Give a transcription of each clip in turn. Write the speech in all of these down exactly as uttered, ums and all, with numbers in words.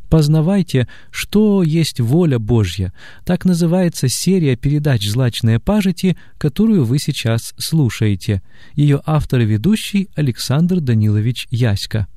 Познавайте, что есть воля Божья. Так называется серия передач «Злачные пажити», которую вы сейчас слушаете. Ее автор и ведущий Александр Данилович Яська.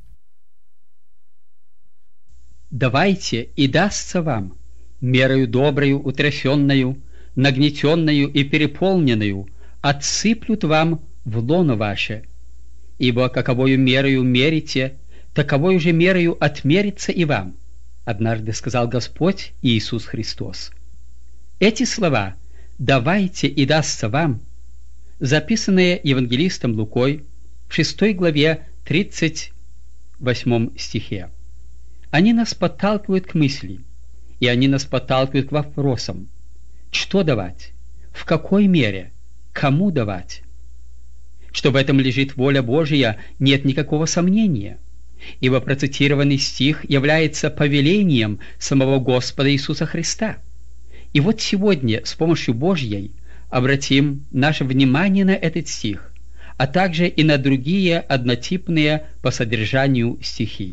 «Давайте, и дастся вам, мерою доброю, утрясенною, нагнетенную и переполненную, отсыплют вам в лоно ваше. Ибо каковою мерою мерите, таковою же мерою отмерится и вам», однажды сказал Господь Иисус Христос. Эти слова «давайте и дастся вам», записанные евангелистом Лукой в шестой главе тридцать восьмом стихе, они нас подталкивают к мысли, и они нас подталкивают к вопросам: что давать, в какой мере, кому давать. Что в этом лежит воля Божия, нет никакого сомнения, ибо процитированный стих является повелением самого Господа Иисуса Христа. И вот сегодня с помощью Божьей обратим наше внимание на этот стих, а также и на другие однотипные по содержанию стихи.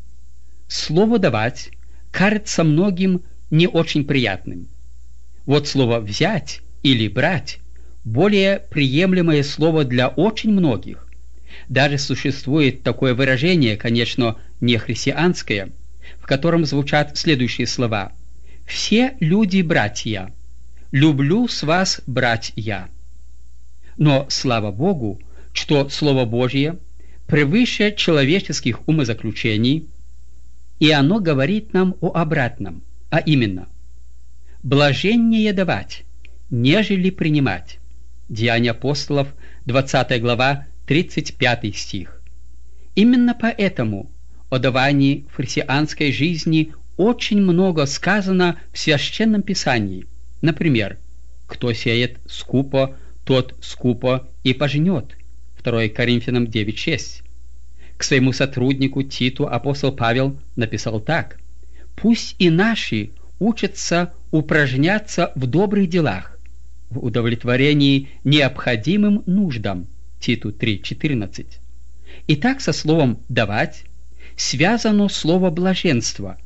Слово «давать» кажется многим не очень приятным. Вот слово «взять» или «брать» – более приемлемое слово для очень многих. Даже существует такое выражение, конечно, не христианское, в котором звучат следующие слова: «Все люди братья, люблю с вас брать я». Но слава Богу, что Слово Божье превыше человеческих умозаключений, и оно говорит нам о обратном, а именно: «Блаженнее давать, нежели принимать». Деяния апостолов, двадцатая глава, тридцать пятый стих. Именно поэтому о давании в христианской жизни очень много сказано в Священном Писании. Например, «Кто сеет скупо, тот скупо и пожнет» второе Коринфянам девять шесть. К своему сотруднику Титу апостол Павел написал так: «Пусть и наши учатся упражняться в добрых делах, в удовлетворении необходимым нуждам» Титу три четырнадцать. Итак, со словом «давать» связано слово «блаженство»,